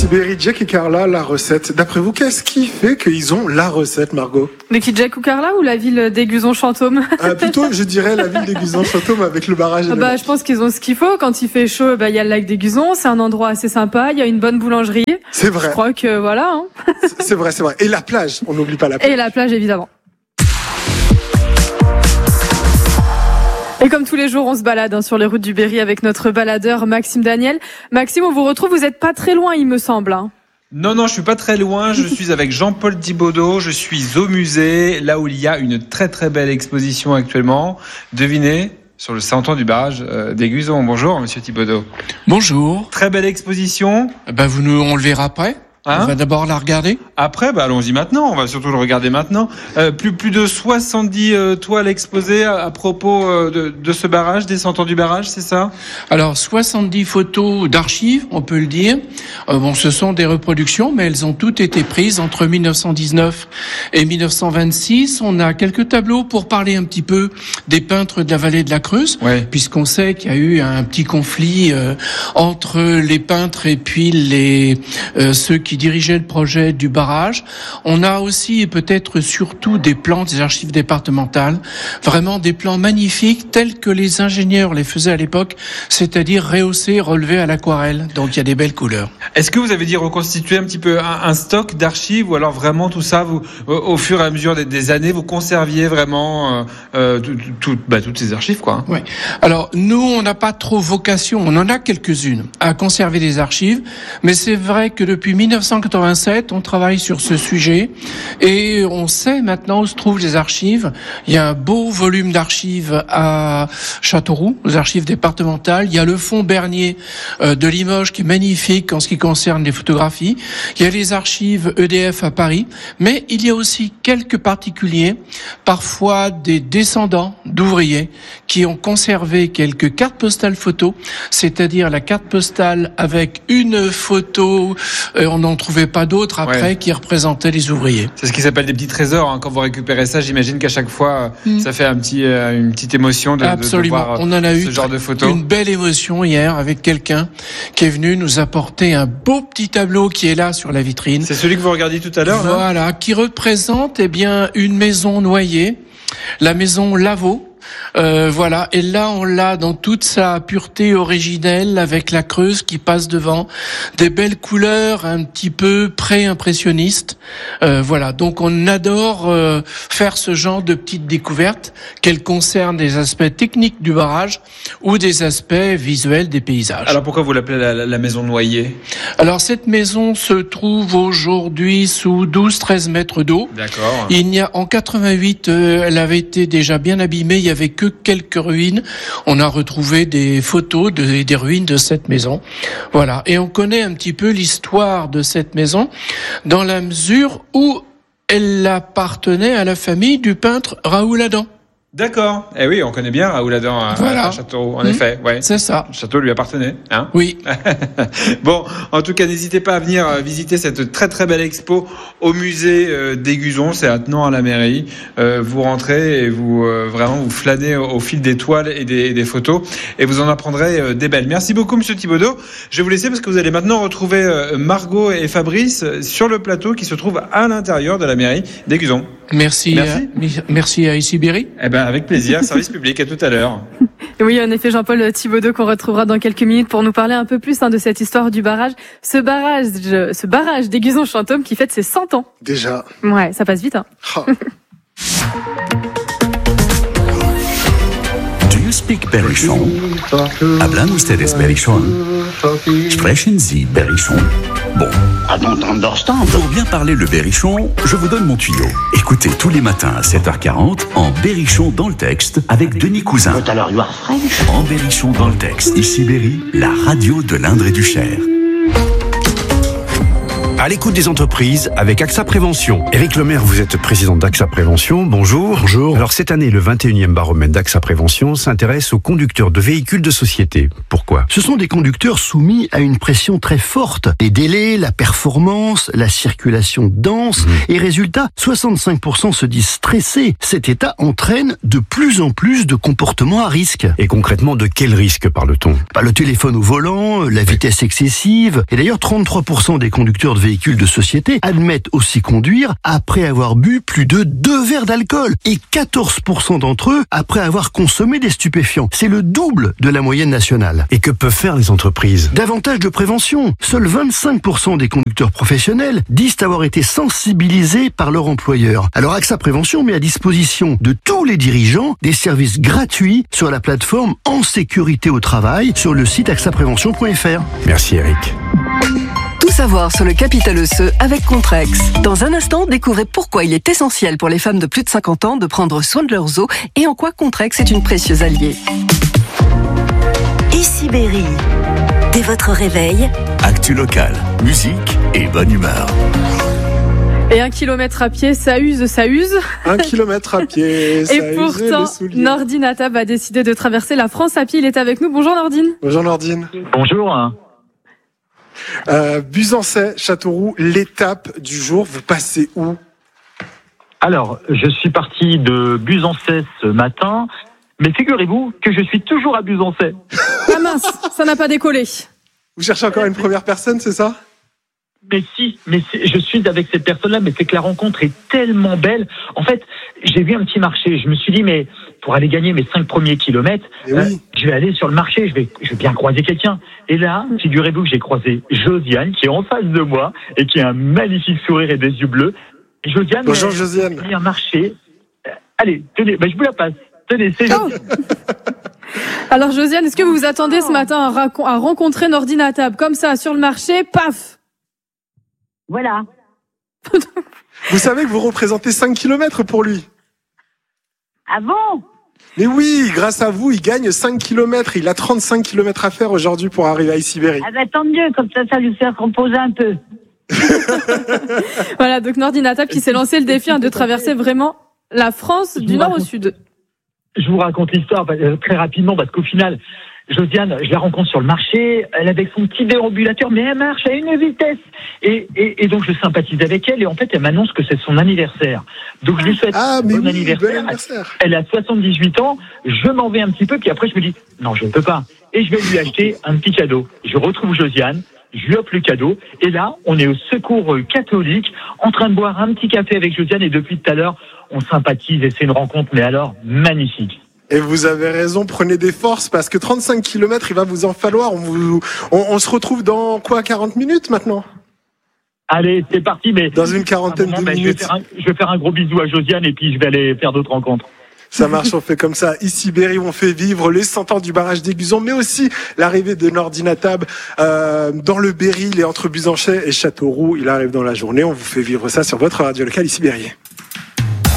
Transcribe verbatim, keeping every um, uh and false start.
Sibérie, Jack et Carla, la recette. D'après vous, qu'est-ce qui fait qu'ils ont la recette, Margot? Mais qui, Jack ou Carla ou la ville d'Aiguzon-Chantôme? euh, Plutôt, je dirais la ville d'Aiguzon-Chantôme avec le barrage. Ah bah, je pense qu'ils ont ce qu'il faut. Quand il fait chaud, bah, il y a le lac d'Aiguzon. C'est un endroit assez sympa. Il y a une bonne boulangerie. C'est vrai. Je crois que voilà. Hein. C'est vrai, c'est vrai. Et la plage, on n'oublie pas la plage. Et la plage, évidemment. Et comme tous les jours, on se balade hein, sur les routes du Berry avec notre baladeur Maxime Daniel. Maxime, on vous retrouve, vous êtes pas très loin, il me semble. Hein. Non, non, je suis pas très loin. Je suis avec Jean-Paul Thibaudot. Je suis au musée, là où il y a une très très belle exposition actuellement. Devinez, sur le cent ans du barrage euh, d'Aiguzon. Bonjour, monsieur Thibaudot. Bonjour. Très belle exposition. Ben vous nous, on le verra après. Hein on va d'abord la regarder. Après, bah allons-y maintenant. On va surtout le regarder maintenant. Euh, plus plus de soixante-dix euh, toiles exposées à, à propos euh, de, de ce barrage, des cent ans du barrage, c'est ça? Alors soixante-dix photos d'archives, on peut le dire. Euh, bon, ce sont des reproductions, mais elles ont toutes été prises entre mille neuf cent dix-neuf et mille neuf cent vingt-six. On a quelques tableaux pour parler un petit peu des peintres de la vallée de la Creuse, ouais. puisqu'on sait qu'il y a eu un petit conflit euh, entre les peintres et puis les euh, ceux qui qui dirigeait le projet du barrage. On a aussi et peut-être surtout des plans des archives départementales, vraiment des plans magnifiques tels que les ingénieurs les faisaient à l'époque, c'est-à-dire rehaussés, relevés à l'aquarelle. Donc il y a des belles couleurs. Est-ce que vous avez dit reconstituer un petit peu un, un stock d'archives ou alors vraiment tout ça, vous, au, au fur et à mesure des, des années, vous conserviez vraiment euh, euh, tout, tout, bah, toutes ces archives, quoi. Oui. Alors nous, on n'a pas trop vocation, on en a quelques-unes à conserver des archives, mais c'est vrai que depuis mille neuf cent quatre-vingt-sept, on travaille sur ce sujet et on sait maintenant où se trouvent les archives. Il y a un beau volume d'archives à Châteauroux, aux archives départementales. Il y a le fonds Bernier euh, de Limoges qui est magnifique en ce qui concerne les photographies. Il y a les archives E D F à Paris, mais il y a aussi quelques particuliers, parfois des descendants d'ouvriers qui ont conservé quelques cartes postales photos, c'est-à-dire la carte postale avec une photo, euh, on n'en trouvait pas d'autres après, ouais. qui représentaient les ouvriers. C'est ce qui s'appelle des petits trésors. Hein. Quand vous récupérez ça, j'imagine qu'à chaque fois, mm. ça fait un petit, euh, une petite émotion de, Absolument. de, de voir on en a ce eu genre de photos. Une belle émotion hier avec quelqu'un qui est venu nous apporter un beau petit tableau qui est là sur la vitrine. C'est celui que vous regardiez tout à l'heure, Voilà, là qui représente eh bien une maison noyée, la maison Lavaux. Euh, voilà, et là on l'a dans toute sa pureté originelle avec la Creuse qui passe devant, des belles couleurs un petit peu pré-impressionnistes. Euh, voilà, donc on adore euh, faire ce genre de petites découvertes, qu'elles concernent des aspects techniques du barrage ou des aspects visuels des paysages. Alors pourquoi vous l'appelez la, la maison noyée? Alors cette maison se trouve aujourd'hui sous douze treize mètres d'eau. D'accord. Il n'y a en quatre-vingt-huit, euh, elle avait été déjà bien abîmée. Il y avait que quelques ruines. On a retrouvé des photos de, des ruines de cette maison. Voilà. Et on connaît un petit peu l'histoire de cette maison dans la mesure où elle appartenait à la famille du peintre Raoul Adam. D'accord. Eh oui, on connaît bien Raoul Adam à, voilà. à Châteauroux, en mmh. effet. Ouais. C'est ça. Le château lui appartenait, hein? Oui. Bon, en tout cas, n'hésitez pas à venir visiter cette très très belle expo au musée euh, d'Aiguzon. C'est attenant à la mairie. Euh, vous rentrez et vous euh, vraiment vous flânez au, au fil des toiles et des, et des photos et vous en apprendrez euh, des belles. Merci beaucoup, monsieur Thibaudot. Je vais vous laisser parce que vous allez maintenant retrouver euh, Margot et Fabrice sur le plateau qui se trouve à l'intérieur de la mairie d'Aiguzon. Merci. Merci. À, merci à Sibérie. Eh ben, avec plaisir. Service public. À tout à l'heure. Oui, en effet, Jean-Paul Thibaudot qu'on retrouvera dans quelques minutes pour nous parler un peu plus hein, de cette histoire du barrage. Ce barrage, ce barrage d'Aiguzon-Chantôme qui fête ses cent ans. Déjà. Ouais, ça passe vite. Hein. Oh. Do you speak Berrichon? Hablan ustedes Berrichon? Sprechen Sie Berrichon? Bon. I don't understand. Pour bien parler le berrichon, je vous donne mon tuyau. Écoutez tous les matins à sept heures quarante en Berrichon dans le texte avec Denis Cousin. But alors you are French. En Berrichon dans le texte, ici Berry, la radio de l'Indre et du Cher. à l'écoute des entreprises avec AXA Prévention. Éric Lemaire, vous êtes président d'AXA Prévention. Bonjour. Bonjour. Alors cette année, le vingt et unième baromètre d'AXA Prévention s'intéresse aux conducteurs de véhicules de société. Pourquoi ? Ce sont des conducteurs soumis à une pression très forte. Les délais, la performance, la circulation dense. Mmh. Et résultat, soixante-cinq pour cent se disent stressés. Cet état entraîne de plus en plus de comportements à risque. Et concrètement, de quel risque parle-t-on ? Bah, le téléphone au volant, la vitesse excessive. Et d'ailleurs, trente-trois pour cent des conducteurs de véhicules de société admettent aussi conduire après avoir bu plus de deux verres d'alcool. Et quatorze pour cent d'entre eux après avoir consommé des stupéfiants. C'est le double de la moyenne nationale. Et que peuvent faire les entreprises ? Davantage de prévention. Seuls vingt-cinq pour cent des conducteurs professionnels disent avoir été sensibilisés par leur employeur. Alors AXA Prévention met à disposition de tous les dirigeants des services gratuits sur la plateforme En Sécurité au Travail sur le site axa prévention point f r. Merci Eric. Tout savoir sur le capital osseux avec Contrex. Dans un instant, découvrez pourquoi il est essentiel pour les femmes de plus de cinquante ans de prendre soin de leurs os et en quoi Contrex est une précieuse alliée. Ici Berry. Dès votre réveil, actu local, musique et bonne humeur. Et un kilomètre à pied, ça use, ça use. Un kilomètre à pied, ça Et use pourtant, Nordine Atab a décidé de traverser la France à pied. Il est avec nous. Bonjour Nordine. Bonjour Nordine. Bonjour. Euh, Buzancais, Châteauroux, l'étape du jour, vous passez où ? Alors, je suis parti de Buzancais ce matin, mais figurez-vous que je suis toujours à Buzancais. Ah mince, ça n'a pas décollé. Vous cherchez encore une première personne, c'est ça ? Mais si, mais je suis avec cette personne-là, mais c'est que la rencontre est tellement belle. En fait, j'ai vu un petit marché. Je me suis dit, mais pour aller gagner mes cinq premiers kilomètres, oui. euh, je vais aller sur le marché, je vais, je vais bien croiser quelqu'un. Et là, figurez-vous que j'ai croisé Josiane, qui est en face de moi, et qui a un magnifique sourire et des yeux bleus. Et Josiane, bonjour Josiane. Il y a un marché. Euh, allez, tenez, bah, je vous la passe. Tenez, c'est oh. Alors Josiane, est-ce que vous vous attendez ce matin à, rac- à rencontrer Nordine Atab comme ça, sur le marché, paf ? Voilà. Vous savez que vous représentez cinq kilomètres pour lui. Ah bon ? Mais oui, grâce à vous, il gagne cinq kilomètres. Il a trente-cinq kilomètres à faire aujourd'hui pour arriver à Issy-Berry. Ah ben tant mieux, comme ça, ça lui fait reposer un peu. Voilà, donc Nordine Atab qui s'est lancé le défi hein, de traverser vraiment la France du nord au sud. Je vous raconte l'histoire très rapidement parce qu'au final, Josiane, je la rencontre sur le marché, elle avec son petit déambulateur, mais elle marche à une vitesse. Et, et, et donc je sympathise avec elle et en fait elle m'annonce que c'est son anniversaire. Donc je lui souhaite ah, mais bon oui, anniversaire. Bon anniversaire. Elle a soixante-dix-huit ans, je m'en vais un petit peu, puis après je me dis, non je ne peux pas. Et je vais lui acheter un petit cadeau. Je retrouve Josiane, je lui offre le cadeau, et là on est au secours catholique, en train de boire un petit café avec Josiane, et depuis tout à l'heure, on sympathise et c'est une rencontre, mais alors magnifique. Et vous avez raison, prenez des forces parce que trente-cinq kilomètres, il va vous en falloir. On, vous, on, on se retrouve dans quoi, quarante minutes maintenant ? Allez, c'est parti, mais dans une quarantaine moment, de ben, minutes. Je vais, faire un, je vais faire un gros bisou à Josiane et puis je vais aller faire d'autres rencontres. Ça marche, on fait comme ça. Ici, Berry, on fait vivre les cent ans du barrage des Guzons, mais aussi l'arrivée de Nordine Atab euh, dans le Berry, il est entre Buzancais et Châteauroux. Il arrive dans la journée, on vous fait vivre ça sur votre radio locale, Ici Berry.